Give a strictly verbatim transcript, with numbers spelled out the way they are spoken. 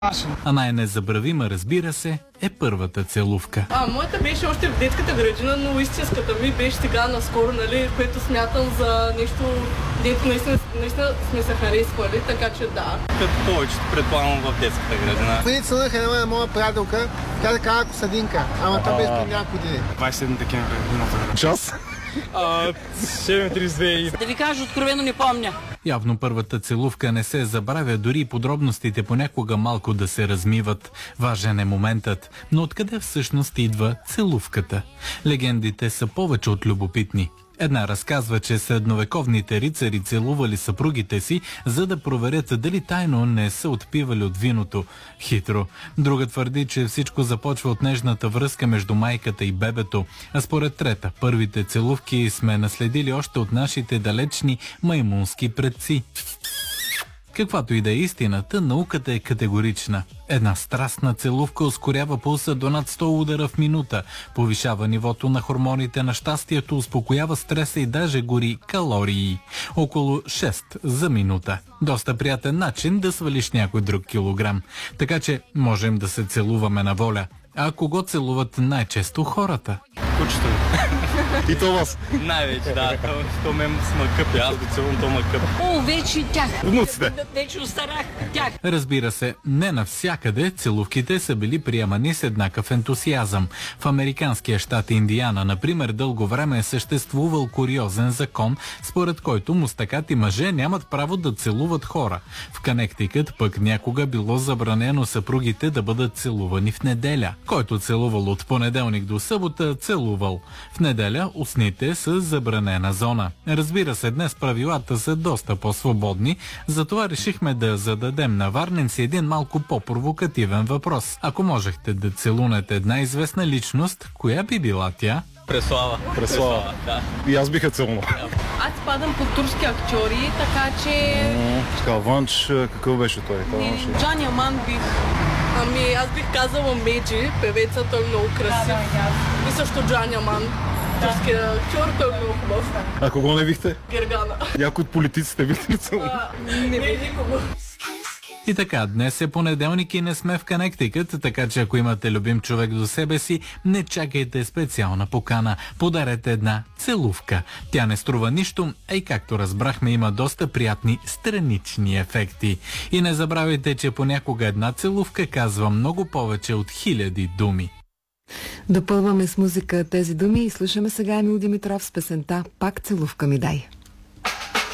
А най-незабравима, разбира се, е първата целувка. А, моята беше още в детската градина, но истинската ми беше сега наскоро, нали, което смятам за нещо, дето наистина, наистина сме се харесвали, така че да. Като повечето предполагам в детската градина. Преди целунах една на моя приятелка, тя така на Косадинка, ама това беше преди няколко дни. двадесет и седми декември миналата. Час? седем тридесет и две. Да ви кажа, откровено не помня. Явно първата целувка не се забравя, дори и подробностите понякога малко да се размиват. Важен е моментът. Но откъде всъщност идва целувката? Легендите са повече от любопитни. Една разказва, че средновековните рицари целували съпругите си, за да проверят дали тайно не са отпивали от виното. Хитро. Друга твърди, че всичко започва от нежната връзка между майката и бебето. А според трета, първите целувки сме наследили още от нашите далечни маймунски предци. Каквато и да е истината, науката е категорична. Една страстна целувка ускорява пулса до над сто удара в минута, повишава нивото на хормоните на щастието, успокоява стреса и даже гори калории. Около шест за минута. Доста приятен начин да свалиш някой друг килограм. Така че можем да се целуваме на воля. А кого целуват най-често хората? Кучето. И то вас. Най-вече, да. То, то ме смъкъпи. Аз го целувам, то мъкъпи. О, вече тях. Внуците. Вече остарах тях. Разбира се, не навсякъде целувките са били приемани с еднакъв ентусиазъм. В американския щат Индиана, например, дълго време е съществувал куриозен закон, според който мустакати мъже нямат право да целуват хора. В Конектикът пък някога било забранено съпругите да бъдат целувани в неделя. Който целувал от понеделник до събота, целувал. В неделя устните са забранена зона. Разбира се, днес правилата са доста по-свободни, затова решихме да зададем на варненци един малко по-провокативен въпрос. Ако можехте да целунете една известна личност, коя би била тя? Преслава. Преслава. Да. И аз биха целунал. Аз падам по турски актьори, така че... Така, Ванч, какъв беше той? Джан Яман бих... Ами, аз бих казала Меджи, певеца, той е много красив. И също Джан Яман, турския актьор, той е много хубав. А кого не бихте? Гергана. Някой от политиците бихте ли целунал? Не бих никого. И така, днес е понеделник и не сме в Конектикът, така че ако имате любим човек до себе си, не чакайте специална покана. Подарете една целувка. Тя не струва нищо, а и както разбрахме, има доста приятни странични ефекти. И не забравяйте, че понякога една целувка казва много повече от хиляди думи. Допълваме с музика тези думи и слушаме сега Емил Димитров с песента "Пак целувка ми дай".